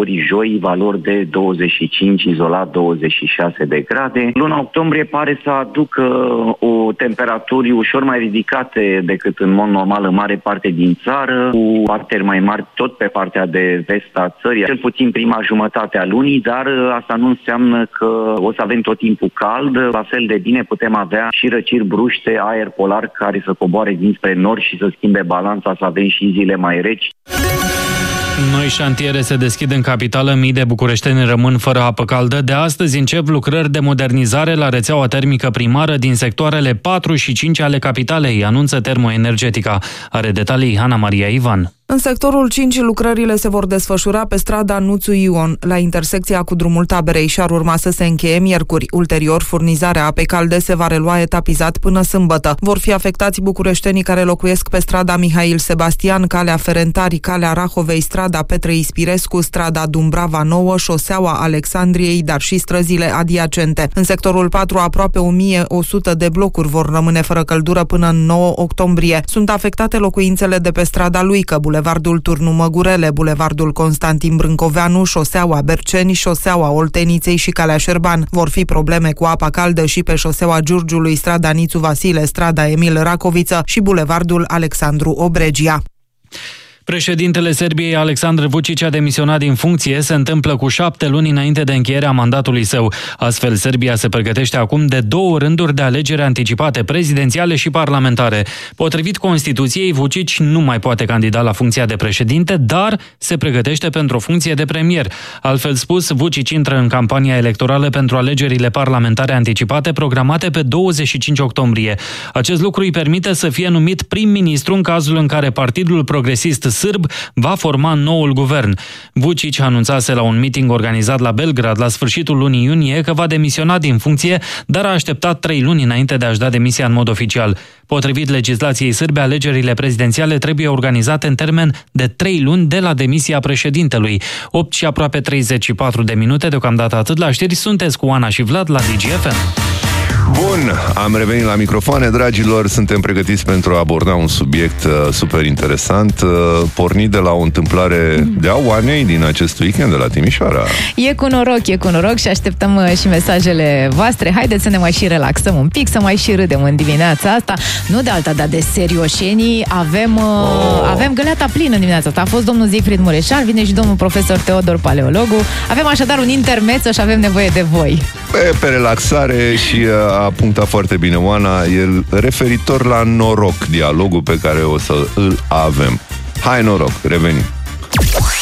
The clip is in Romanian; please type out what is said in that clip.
miercuri, joi, valori de 25, izolat 26 de grade. Luna octombrie pare să aducă o temperaturi ușor mai ridicate decât în mod normal în mare parte din țară, cu parteri mai mari tot pe partea de vest a țării, cel puțin prima jumătate a lunii, dar asta nu înseamnă că o să avem tot timpul cald. La fel de bine putem avea și răciri bruște, aer polar care să coboare dinspre nord și să schimbe balanța, să avem și zile mai reci. Noi șantiere se deschid în capitală, mii de bucureșteni rămân fără apă caldă. De astăzi încep lucrări de modernizare la rețeaua termică primară din sectoarele 4 și 5 ale capitalei, anunță Termoenergetica. Are detalii Ana Maria Ivan. În sectorul 5, lucrările se vor desfășura pe strada Nuțu Ion, la intersecția cu drumul Taberei, și ar urma să se încheie miercuri. Ulterior, furnizarea apei calde se va relua etapizat până sâmbătă. Vor fi afectați bucureștenii care locuiesc pe strada Mihail Sebastian, calea Ferentari, calea Rahovei, strada Petre Ispirescu, strada Dumbrava Nouă, șoseaua Alexandriei, dar și străzile adiacente. În sectorul 4, aproape 1100 de blocuri vor rămâne fără căldură până în 9 octombrie. Sunt afectate locuințele de pe strada Luică, Bulevardul Turnu Măgurele, Bulevardul Constantin Brâncoveanu, șoseaua Berceni, șoseaua Olteniței și calea Șerban. Vor fi probleme cu apa caldă și pe șoseaua Giurgiului, strada Nițu Vasile, strada Emil Racoviță și Bulevardul Alexandru Obregia. Președintele Serbiei, Aleksandar Vučić, a demisionat din funcție. Se întâmplă cu 7 luni înainte de încheierea mandatului său. Astfel, Serbia se pregătește acum de 2 rânduri de alegeri anticipate, prezidențiale și parlamentare. Potrivit Constituției, Vučić nu mai poate candida la funcția de președinte, dar se pregătește pentru o funcție de premier. Altfel spus, Vučić intră în campania electorală pentru alegerile parlamentare anticipate programate pe 25 octombrie. Acest lucru îi permite să fie numit prim-ministru în cazul în care Partidul Progresist sârb va forma noul guvern. Vučić anunțase la un meeting organizat la Belgrad la sfârșitul lunii iunie că va demisiona din funcție, dar a așteptat 3 luni înainte de a-și da demisia în mod oficial. Potrivit legislației sârbe, alegerile prezidențiale trebuie organizate în termen de 3 luni de la demisia președintelui. 8 și aproape 34 de minute, deocamdată atât la știri. Sunteți cu Ana și Vlad la DGFM. Bun, am revenit la microfoane, dragilor, suntem pregătiți pentru a aborda un subiect super interesant, pornit de la o întâmplare de-a oanei din acest weekend de la Timișoara. E cu noroc și așteptăm și mesajele voastre. Haideți să ne mai și relaxăm un pic, să mai și râdem în dimineața asta. Nu de alta, dar de serioșenii. Avem găleata plină în dimineața asta. A fost domnul Zifrid Mureșan, vine și domnul profesor Teodor Paleologu. Avem așadar un intermezzo și avem nevoie de voi. Pe relaxare și a punctat foarte bine Oana, el referitor la noroc, dialogul pe care o să îl avem. Hai noroc, revenim!